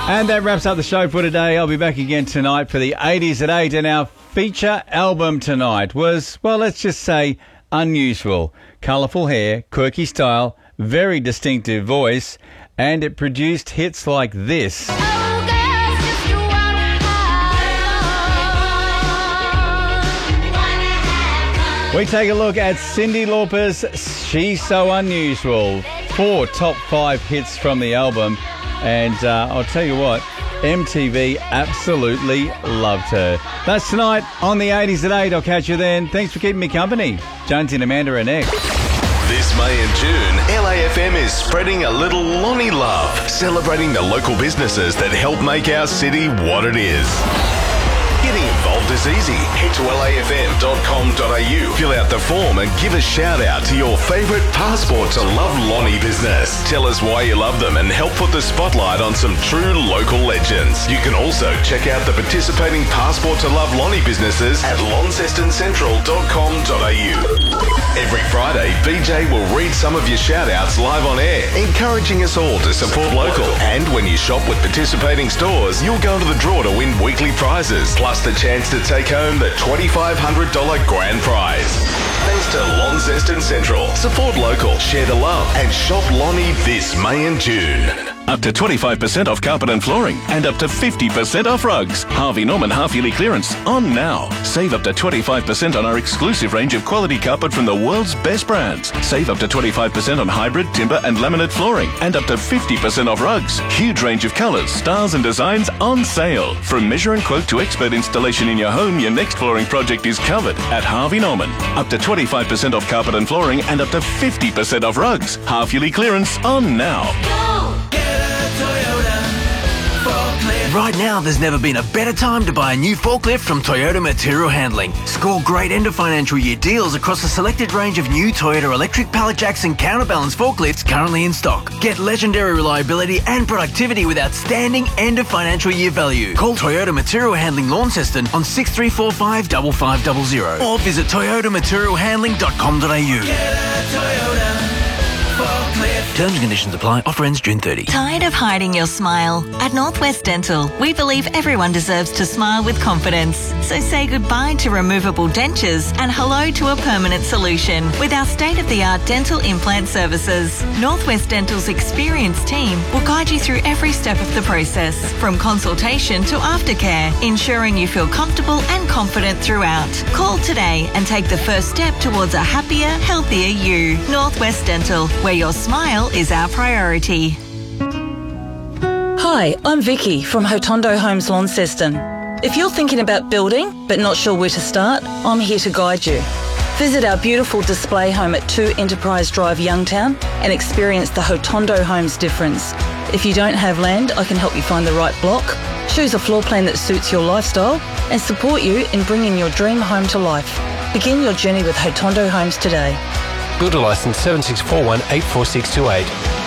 And that wraps up the show for today. I'll be back again tonight for the 80s at 8. And our feature album tonight was, well, let's just say unusual. Colourful hair, quirky style, very distinctive voice, and it produced hits like this. We take a look at Cyndi Lauper's She's So Unusual. 4 top 5 hits from the album. And I'll tell you what, MTV absolutely loved her. That's tonight on the 80s at 8. I'll catch you then. Thanks for keeping me company. Jonesy and Amanda are next. This May and June, LAFM is spreading a little Lonnie love, celebrating the local businesses that help make our city what it is. Getting involved is easy. Head to lafm.com.au, fill out the form and give a shout out to your favourite Passport to Love Lonnie business. Tell us why you love them and help put the spotlight on some true local legends. You can also check out the participating Passport to Love Lonnie businesses at launcestoncentral.com.au. Every Friday, BJ will read some of your shout outs live on air, encouraging us all to support local. And when you shop with participating stores, you'll go into the draw to win weekly prizes, plus the chance to take home the $2,500 grand prize. Thanks to Launceston Central. Support local, share the love, and shop Lonnie this May and June. Up to 25% off carpet and flooring and up to 50% off rugs. Harvey Norman half-yearly clearance on now. Save up to 25% on our exclusive range of quality carpet from the world's best brands. Save up to 25% on hybrid, timber and laminate flooring and up to 50% off rugs. Huge range of colours, styles and designs on sale. From measure and quote to expert installation in your home, your next flooring project is covered at Harvey Norman. Up to 25% off carpet and flooring and up to 50% off rugs. Half-yearly clearance on now. Right now, there's never been a better time to buy a new forklift from Toyota Material Handling. Score great end of financial year deals across a selected range of new Toyota electric pallet jacks and counterbalance forklifts currently in stock. Get legendary reliability and productivity with outstanding end of financial year value. Call Toyota Material Handling Launceston on 6345 5500 or visit toyotamaterialhandling.com.au. Get a Toyota forklift. Terms and conditions apply. Offer ends June 30. Tired of hiding your smile? At Northwest Dental, we believe everyone deserves to smile with confidence. So say goodbye to removable dentures and hello to a permanent solution with our state-of-the-art dental implant services. Northwest Dental's experienced team will guide you through every step of the process, from consultation to aftercare, ensuring you feel comfortable and confident throughout. Call today and take the first step towards a happier, healthier you. Northwest Dental, where your smile is our priority. Hi, I'm Vicky from Hotondo Homes Launceston. If you're thinking about building but not sure where to start, I'm here to guide you. Visit our beautiful display home at 2 Enterprise Drive, Youngtown, and experience the Hotondo Homes difference. If you don't have land, I can help you find the right block, choose a floor plan that suits your lifestyle, and support you in bringing your dream home to life. Begin your journey with Hotondo Homes today. Builder licence 7641 84628.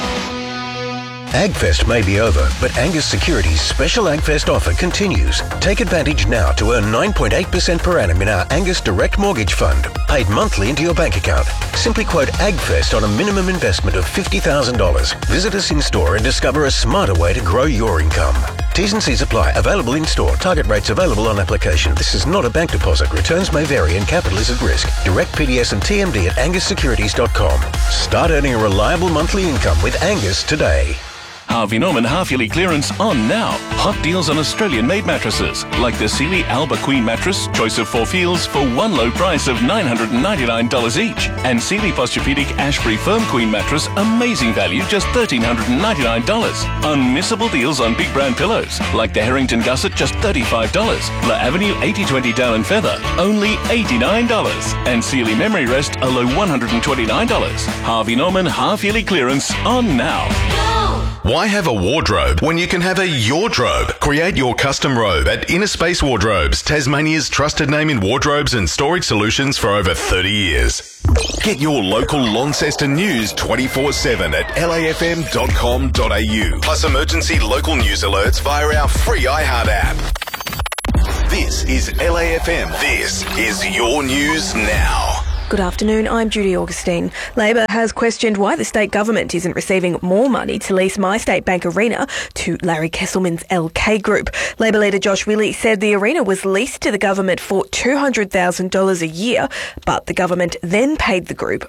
AgFest may be over, but Angus Securities' special AgFest offer continues. Take advantage now to earn 9.8% per annum in our Angus Direct Mortgage Fund, paid monthly into your bank account. Simply quote AgFest on a minimum investment of $50,000. Visit us in store and discover a smarter way to grow your income. T's and C's apply. Available in store. Target rates available on application. This is not a bank deposit. Returns may vary and capital is at risk. Direct PDS and TMD at angussecurities.com. Start earning a reliable monthly income with Angus today. Harvey Norman half-yearly clearance on now. Hot deals on Australian-made mattresses, like the Sealy Alba Queen mattress, choice of 4 feels, for one low price of $999 each. And Sealy Posturepedic Ashbury Firm Queen mattress, amazing value, just $1,399. Unmissable deals on big brand pillows, like the Harrington Gusset, just $35. La Avenue 8020 Down and Feather, only $89. And Sealy Memory Rest, a low $129. Harvey Norman half-yearly clearance on now. Why have a wardrobe when you can have a Yordrobe? Create your custom robe at Inner Space Wardrobes, Tasmania's trusted name in wardrobes and storage solutions for over 30 years. Get your local Launceston news 24/7 at lafm.com.au. Plus emergency local news alerts via our free iHeart app. This is LAFM. This is your news now. Good afternoon, I'm Judy Augustine. Labor has questioned why the state government isn't receiving more money to lease MyState Bank Arena to Larry Kesselman's LK Group. Labor leader Josh Willey said the arena was leased to the government for $200,000 a year, but the government then paid the group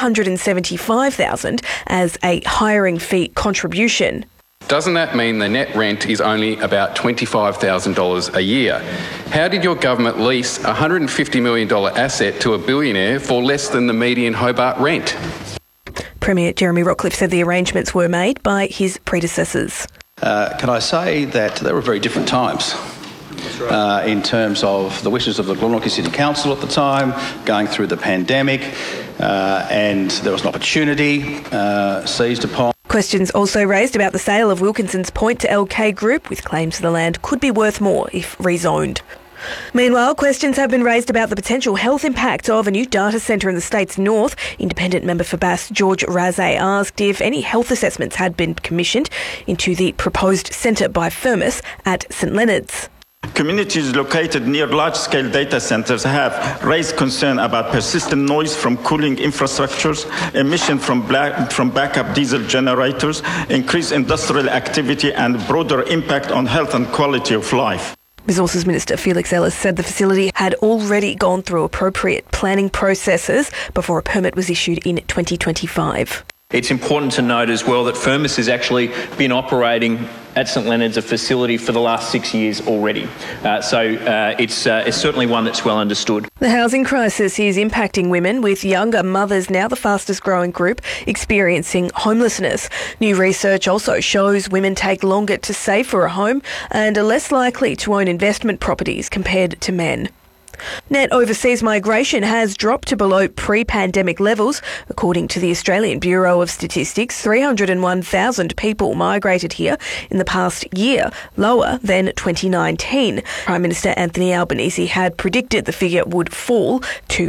$175,000 as a hiring fee contribution. Doesn't that mean the net rent is only about $25,000 a year? How did your government lease a $150 million asset to a billionaire for less than the median Hobart rent? Premier Jeremy Rockliff said the arrangements were made by his predecessors. Can I say that they were very different times in terms of the wishes of the Glenorchy City Council at the time, going through the pandemic, and there was an opportunity seized upon. Questions also raised about the sale of Wilkinson's Point to LK Group, with claims the land could be worth more if rezoned. Meanwhile, questions have been raised about the potential health impact of a new data centre in the state's north. Independent member for Bass George Razay asked if any health assessments had been commissioned into the proposed centre by Firmus at St Leonard's. Communities located near large-scale data centers have raised concern about persistent noise from cooling infrastructures, emission from backup diesel generators, increased industrial activity, and broader impact on health and quality of life. Resources Minister Felix Ellis said the facility had already gone through appropriate planning processes before a permit was issued in 2025. It's important to note as well that Firmus has actually been operating at St Leonard's, a facility, for the last 6 years already. So it's certainly one that's well understood. The housing crisis is impacting women, with younger mothers now the fastest growing group experiencing homelessness. New research also shows women take longer to save for a home and are less likely to own investment properties compared to men. Net overseas migration has dropped to below pre-pandemic levels. According to the Australian Bureau of Statistics, 301,000 people migrated here in the past year, lower than 2019. Prime Minister Anthony Albanese had predicted the figure would fall to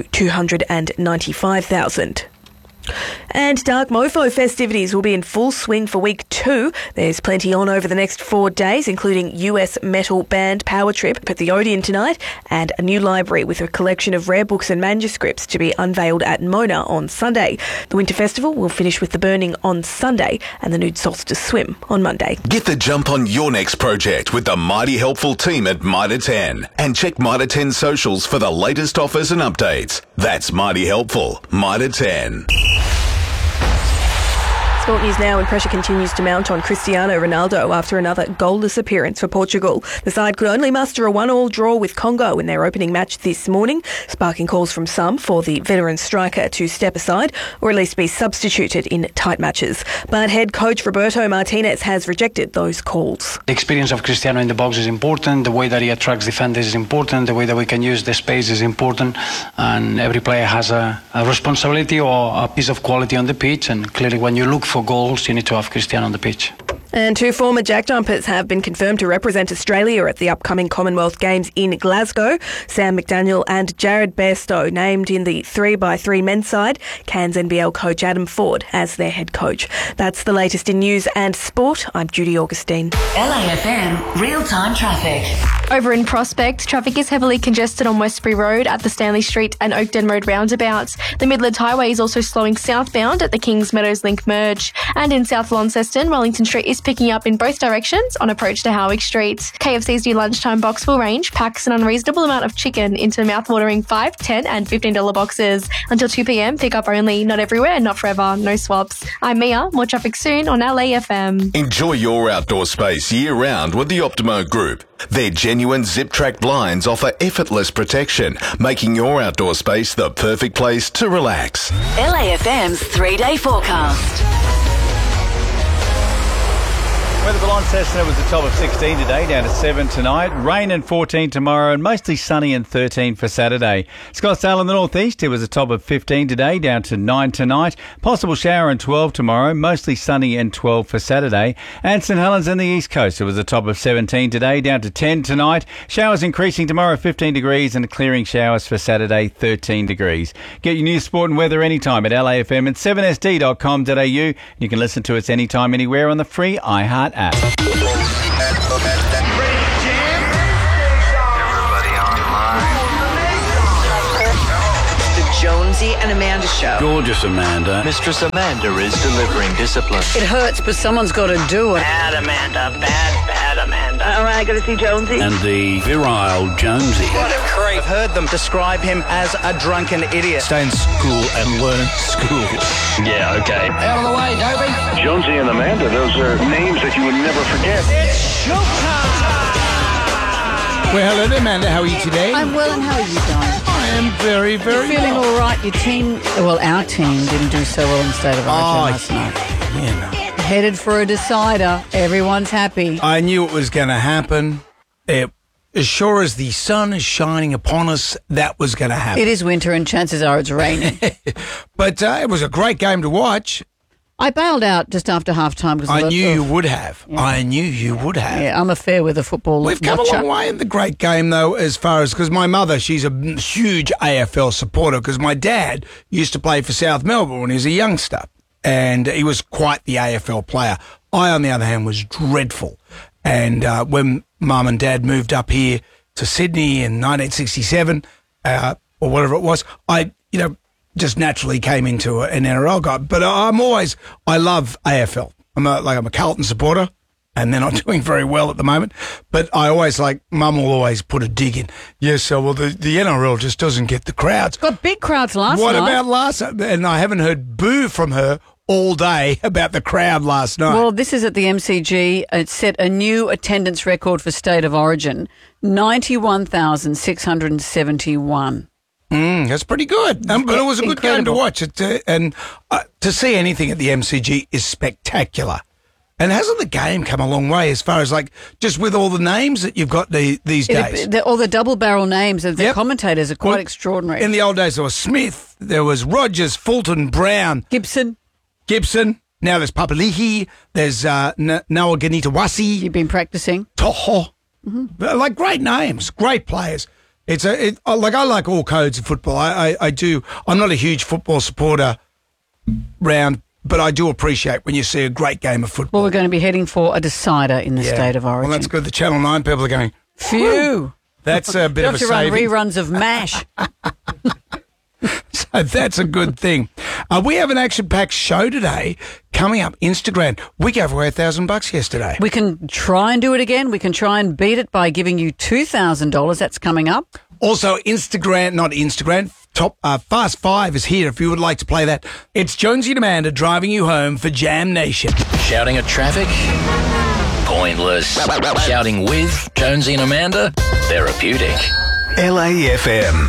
295,000. And Dark Mofo festivities will be in full swing for week 2. There's plenty on over the next 4 days, including US metal band Power Trip at the Odeon tonight, and a new library with a collection of rare books and manuscripts to be unveiled at Mona on Sunday. The Winter Festival will finish with the burning on Sunday and the nude solstice swim on Monday. Get the jump on your next project with the mighty helpful team at Mitre 10. And check Mitre 10 socials for the latest offers and updates. That's mighty helpful. Mitre 10. Sport news now, and pressure continues to mount on Cristiano Ronaldo after another goalless appearance for Portugal. The side could only muster a 1-1 draw with Congo in their opening match this morning, sparking calls from some for the veteran striker to step aside or at least be substituted in tight matches. But head coach Roberto Martinez has rejected those calls. The experience of Cristiano in the box is important, the way that he attracts defenders is important, the way that we can use the space is important, and every player has a responsibility or a piece of quality on the pitch, and clearly when you look for goals, you need to have Cristiano on the pitch. And 2 former Jack Jumpers have been confirmed to represent Australia at the upcoming Commonwealth Games in Glasgow. Sam McDaniel and Jared Bairstow named in the 3x3 men's side, Cairns NBL coach Adam Ford as their head coach. That's the latest in news and sport. I'm Judy Augustine. LAFM real-time traffic. Over in Prospect, traffic is heavily congested on Westbury Road at the Stanley Street and Oakden Road roundabouts. The Midland Highway is also slowing southbound at the Kings Meadows Link merge. And in South Launceston, Wellington Street is picking up in both directions on approach to Howick Street. KFC's new lunchtime box will range packs an unreasonable amount of chicken into mouthwatering $5, $10 and $15 boxes. Until 2 p.m, pick up only, not everywhere, not forever, no swaps. I'm Mia, more traffic soon on LAFM. Enjoy your outdoor space year-round with the Optimo Group. Their genuine zip-track blinds offer effortless protection, making your outdoor space the perfect place to relax. LAFM's 3-day forecast. Weather for Launceston, it was a top of 16 today, down to 7 tonight. Rain and 14 tomorrow, and mostly sunny and 13 for Saturday. Scottsdale in the northeast, it was a top of 15 today, down to 9 tonight. Possible shower and 12 tomorrow, mostly sunny and 12 for Saturday. And St Helens in the east coast, it was a top of 17 today, down to 10 tonight. Showers increasing tomorrow, 15 degrees, and clearing showers for Saturday, 13 degrees. Get your news, sport and weather anytime at LAFM and 7sd.com.au. You can listen to us anytime, anywhere on the free iHeart app. Everybody online. The Jonesy and Amanda Show. Gorgeous Amanda. Mistress Amanda is delivering discipline. It hurts, but someone's got to do it. Bad Amanda. Bad Amanda. All right, got to see Jonesy. And the virile Jonesy. What a creep. I've heard them describe him as a drunken idiot. Stay in school and learn school. Yeah, okay. Out of the way, Dobie. Jonesy and Amanda, those are names that you would never forget. It's showtime! Well, hello there, Amanda. How are you today? I'm well, and how are you doing? I am very, very You're feeling well. all right? Your team, well, our team didn't do so well in State of Origin last night. Headed for a decider. Everyone's happy. I knew it was going to happen. As sure as the sun is shining upon us, that was going to happen. It is winter, and chances are it's raining. But it was a great game to watch. I bailed out just after half-time because I knew you would have. Yeah. I knew you would have. Yeah, I'm a fair weather football We've come a long way in the great game, though, as far as, because my mother, she's a huge AFL supporter, because my dad used to play for South Melbourne when he was a youngster, and he was quite the AFL player. I, on the other hand, was dreadful. And when Mum and Dad moved up here to Sydney in 1967, or whatever it was, I just naturally came into an NRL guy. But I love AFL. I'm a Carlton supporter, and they're not doing very well at the moment. But I always Mum will always put a dig in. Yes, so well the NRL just doesn't get the crowds. Got big crowds last night. What about last night? And I haven't heard boo from her all day about the crowd last night. Well, this is at the MCG. It set a new attendance record for State of Origin, 91,671. That's pretty good. But it was a good game to watch. And to see anything at the MCG is spectacular. And hasn't the game come a long way as far as just with all the names that you've got these days? All the double barrel names of the commentators are quite extraordinary. In the old days, there was Smith, there was Rogers, Fulton, Brown. Gibson. Now there's Papali'i. There's Noah Ganitawasi. You've been practicing. Toho. Mm-hmm. Great names, great players. I like all codes of football. I do. I'm not a huge football supporter round, but I do appreciate when you see a great game of football. Well, we're going to be heading for a decider in the State of Origin. Well, that's good. The Channel 9 people are going, phew. That's a bit of a saving. You have to run reruns of MASH. So that's a good thing. We have an action-packed show today coming up. Instagram. We gave away $1,000 yesterday. We can try and do it again. We can try and beat it by giving you $2,000. That's coming up. Also, top Fast 5 is here if you would like to play that. It's Jonesy and Amanda driving you home for Jam Nation. Shouting at traffic? Pointless. Shouting with Jonesy and Amanda? Therapeutic. LAFM.